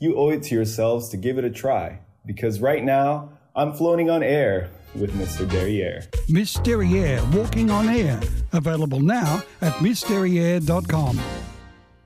you owe it to yourselves to give it a try. Because right now, I'm floating on air with Mr. Derriere. Miss Derriere, Walking on Air. Available now at MissDerriere.com.